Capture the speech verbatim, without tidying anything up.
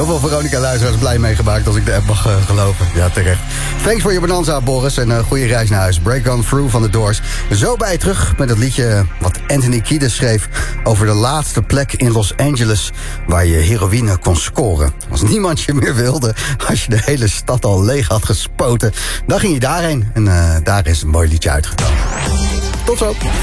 veel Veronica-luisteraars blij meegemaakt als ik de app mag uh, geloven. Ja, terecht. Thanks voor je bonanza, Boris. En uh, goede reis naar huis. Break On Through van The Doors. Zo bij je terug met het liedje wat Anthony Kiedis schreef over de laatste plek in Los Angeles waar je heroïne kon scoren. Als niemand je meer wilde, als je de hele stad al leeg had gespoten, dan ging je daarheen. En uh, daar is een mooi liedje uitgekomen. Tot zo.